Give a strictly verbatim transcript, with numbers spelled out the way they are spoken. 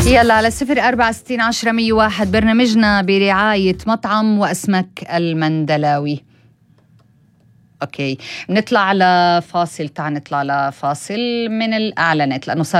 يلا على صفر أربعة ستين عشرة مية واحد. برنامجنا برعاية مطعم وأسمك المندلاوي. أوكي، بنطلع على فاصل. تعال نطلع على فاصل من الإعلانات لأنه صار